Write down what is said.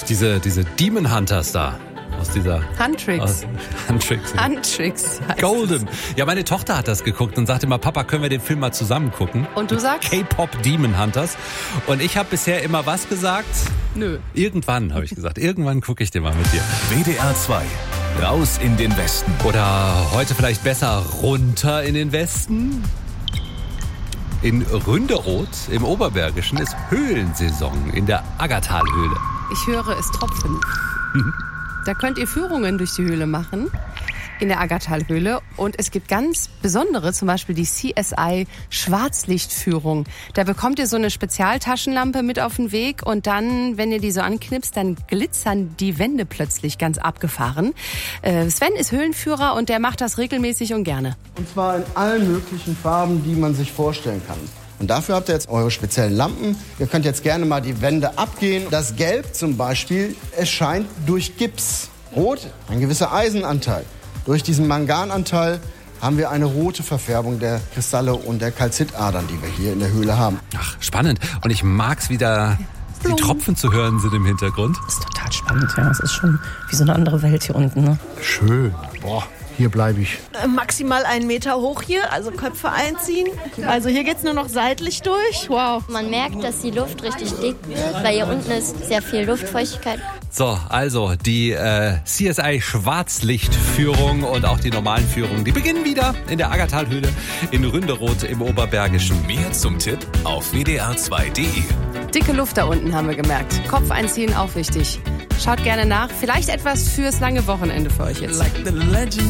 Diese Demon Hunters da. Aus dieser... Huntrix. Huntrix. Huntrix. Golden. Ja, meine Tochter hat das geguckt und sagte immer, Papa, können wir den Film mal zusammen gucken? Und du sagst? K-Pop Demon Hunters. Und ich habe bisher immer was gesagt? Nö. Irgendwann, habe ich gesagt. Irgendwann gucke ich den mal mit dir. WDR 2. Raus in den Westen. Oder heute vielleicht besser runter in den Westen? In Ründeroth im Oberbergischen ist Höhlensaison in der Aggertalhöhle. Ich höre es tropfen. Da könnt ihr Führungen durch die Höhle machen, in der Aggertalhöhle. Und es gibt ganz besondere, zum Beispiel die CSI Schwarzlichtführung. Da bekommt ihr so eine Spezialtaschenlampe mit auf den Weg und dann, wenn ihr die so anknipst, dann glitzern die Wände plötzlich ganz abgefahren. Sven ist Höhlenführer und der macht das regelmäßig und gerne. Und zwar in allen möglichen Farben, die man sich vorstellen kann. Und dafür habt ihr jetzt eure speziellen Lampen. Ihr könnt jetzt gerne mal die Wände abgehen. Das Gelb zum Beispiel, es scheint durch Gips. Rot, ein gewisser Eisenanteil. Durch diesen Mangananteil haben wir eine rote Verfärbung der Kristalle und der Kalzitadern, die wir hier in der Höhle haben. Ach, spannend. Und ich mag's wieder, die Tropfen zu hören sind im Hintergrund. Das ist total spannend, ja. Es ist schon wie so eine andere Welt hier unten, ne? Schön. Boah, hier bleibe ich. Maximal 1 Meter hoch hier, also Köpfe einziehen. Also hier geht's nur noch seitlich durch. Wow. Man merkt, dass die Luft richtig dick wird, weil hier unten ist sehr viel Luftfeuchtigkeit. So, also die CSI Schwarzlichtführung und auch die normalen Führungen, die beginnen wieder in der Aggertalhöhle in Ründeroth im Oberbergischen. Mehr zum Tipp auf wdr2.de. Dicke Luft da unten, haben wir gemerkt. Kopf einziehen, auch wichtig. Schaut gerne nach. Vielleicht etwas fürs lange Wochenende für euch jetzt.